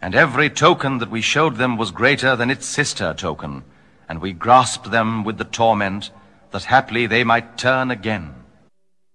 And every token that we showed them was greater than its sister token, and we grasped them with the torment, that haply they might turn again.